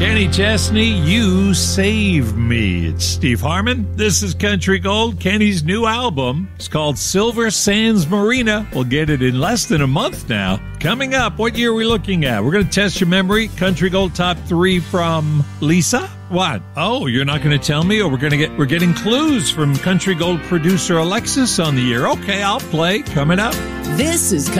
Kenny Chesney, You Save Me. It's Steve Harmon. This is Country Gold, Kenny's new album. It's called Silver Sands Marina. We'll get it in less than a month now. Coming up, what year are we looking at? We're going to test your memory. Country Gold Top 3 from Lisa. What? Oh, you're not going to tell me? Or we're getting clues from Country Gold producer Alexis on the year. Okay, I'll play. Coming up. This is